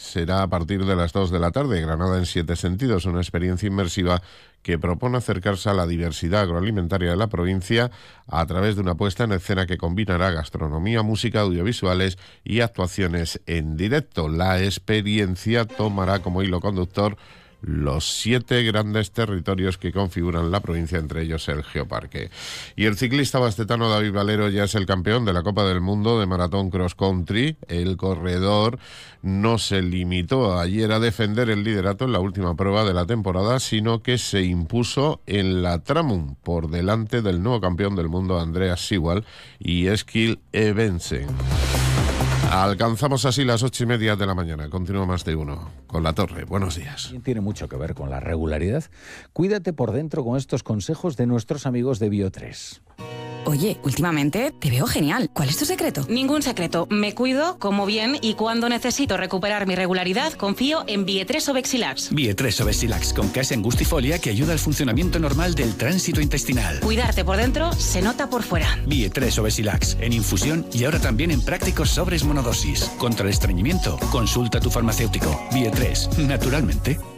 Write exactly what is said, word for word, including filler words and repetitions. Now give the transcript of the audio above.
será a partir de las dos de la tarde. Granada en siete sentidos, una experiencia inmersiva que propone acercarse a la diversidad agroalimentaria de la provincia a través de una puesta en escena que combinará gastronomía, música, audiovisuales y actuaciones en directo. La experiencia tomará como hilo conductor los siete grandes territorios que configuran la provincia, entre ellos el Geoparque. Y el ciclista bastetano David Valero ya es el campeón de la Copa del Mundo de Maratón Cross Country. El corredor no se limitó ayer a defender el liderato en la última prueba de la temporada, sino que se impuso en la Tramum por delante del nuevo campeón del mundo Andreas Sewell y Eskil Evensen. Alcanzamos así las ocho y media de la mañana. Continúa Más de Uno con La Torre. Buenos días. Tiene mucho que ver con la regularidad. Cuídate por dentro con estos consejos de nuestros amigos de Bio tres. Oye, últimamente te veo genial. ¿Cuál es tu secreto? Ningún secreto. Me cuido, como bien y cuando necesito recuperar mi regularidad, confío en Bio tres Obexilax. Bio tres Obexilax con casa angustifolia que ayuda al funcionamiento normal del tránsito intestinal. Cuidarte por dentro se nota por fuera. Bio tres Obexilax en infusión y ahora también en prácticos sobres monodosis. Contra el estreñimiento, consulta a tu farmacéutico. Bio tres, naturalmente.